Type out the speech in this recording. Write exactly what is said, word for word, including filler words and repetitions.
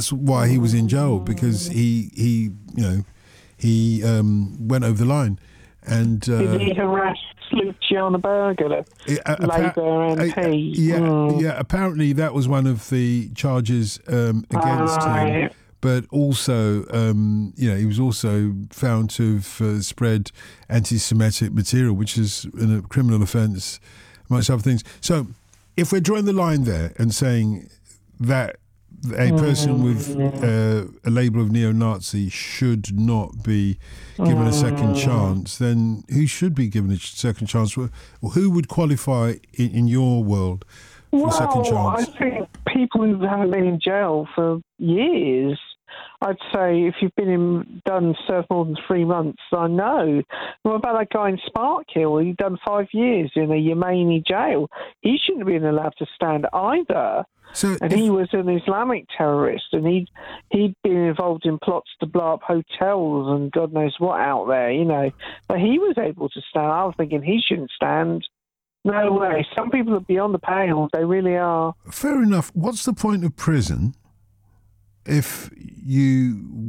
that's why he was in jail, because he he you know he um, went over the line. And uh, did he harass Luciana Berger, the uh, Labour M P? Uh, yeah, mm. yeah. Apparently, that was one of the charges um, against Right. him. But also, um, you know, he was also found to have uh, spread anti-Semitic material, which is a criminal offence, amongst other things. So, if we're drawing the line there and saying that a person with uh, a label of neo-Nazi should not be given a second chance, then who should be given a second chance? Or who would qualify in, in your world for well, a second chance? I think people who haven't been in jail for years. I'd say if you've been in, done served more than three months, I know. What about that guy in Sparkhill? He'd done five years in a Yemeni jail. He shouldn't have been allowed to stand either. So and if, he was an Islamic terrorist, and he'd, he'd been involved in plots to blow up hotels and God knows what out there, you know. But he was able to stand. I was thinking he shouldn't stand. No way. Some people are beyond the pale. They really are. Fair enough. What's the point of prison if you